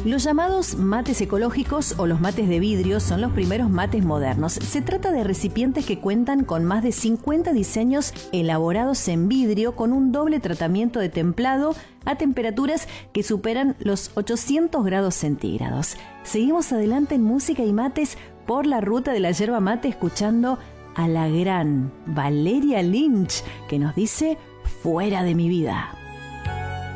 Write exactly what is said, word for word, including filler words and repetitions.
Los llamados mates ecológicos o los mates de vidrio son los primeros mates modernos. Se trata de recipientes que cuentan con más de cincuenta diseños elaborados en vidrio con un doble tratamiento de templado a temperaturas que superan los ochocientos grados centígrados. Seguimos adelante en Música y Mates por la ruta de la yerba mate escuchando a la gran Valeria Lynch que nos dice Fuera de mi vida.